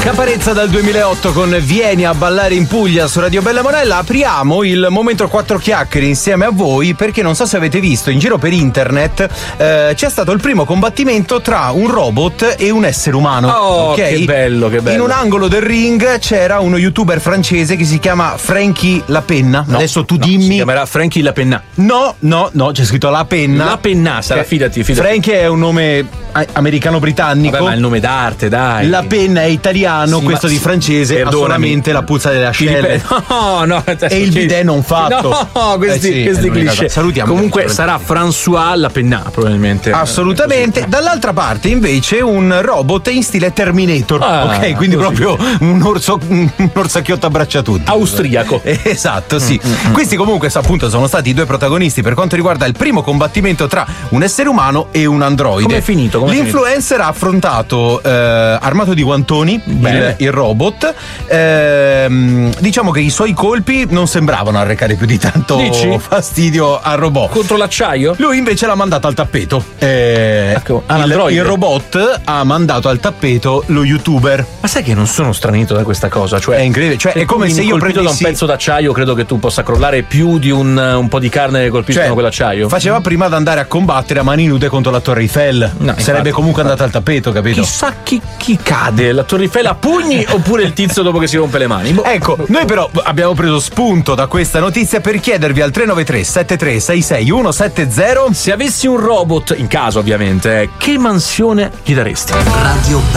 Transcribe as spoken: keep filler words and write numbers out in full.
Caparezza dal duemilaotto con Vieni a ballare in Puglia su Radio Bella Monella. Apriamo il momento quattro chiacchiere insieme a voi perché non so se avete visto in giro per internet eh, c'è stato il primo combattimento tra un robot e un essere umano. Oh, okay? che bello, che bello. In un angolo del ring c'era uno youtuber francese che si chiama Frankie La Penna. No, Adesso tu no, dimmi. Si chiamerà Frankie La Penna. No, no, no, c'è scritto La Penna. La Penna, sarà, fidati, fidati. Frankie è un nome americano-britannico. Vabbè, ma è il nome d'arte, dai. La Penna è italiano, sì, questo ma, di francese ha solamente la puzza delle ascelle. No, no, e il bidet non fatto. No, questi, eh sì, questi cliché. Salutiamo. Comunque sarà François La Penna, probabilmente. Assolutamente. Dall'altra parte invece un robot in stile Terminator. Ah, ok, quindi così. Proprio un orso, un orsacchiotto abbraccia tutti. Austriaco. Esatto, sì. Mm-hmm. Questi comunque appunto sono stati i due protagonisti per quanto riguarda il primo combattimento tra un essere umano e un androide. Come è finito? Com'è L'influencer ha affrontato eh, armato di guantoni il, il robot. Eh, diciamo che i suoi colpi non sembravano arrecare più di tanto Dici? fastidio al robot. Contro l'acciaio? Lui invece l'ha mandato al tappeto. Eh, ecco, il, il robot ha mandato al tappeto lo youtuber. Ma sai che non sono stranito da questa cosa? Cioè, è incredibile. Cioè, è come se io colpito prendessi da un pezzo d'acciaio, credo che tu possa crollare più di un, un po' di carne che colpiscono, cioè, quell'acciaio. Faceva prima di andare a combattere a mani nude contro la Torre Eiffel. No, sarebbe infatti, comunque andata al tappeto, capito? Chissà chi, chi cade, la Torre Eiffel a pugni oppure il tizio dopo che si rompe le mani. Boh. Ecco, noi però abbiamo preso spunto da questa notizia per chiedervi al tre nove tre sette tre sei sei uno sette zero se avessi un robot, in caso ovviamente, che mansione gli daresti? Radio